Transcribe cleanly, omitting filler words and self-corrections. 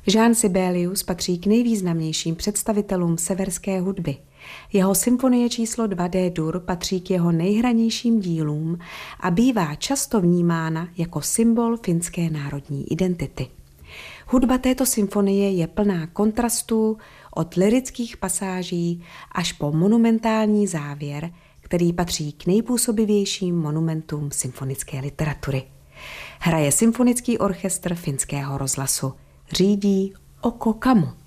Jean Sibelius patří k nejvýznamnějším představitelům severské hudby. Jeho symfonie číslo 2 D-dur patří k jeho nejhranějším dílům a bývá často vnímána jako symbol finské národní identity. Hudba této symfonie je plná kontrastů od lyrických pasáží až po monumentální závěr, který patří k nejpůsobivějším monumentům symfonické literatury. Hraje symfonický orchestr finského rozhlasu. Řídí Oko Kamu.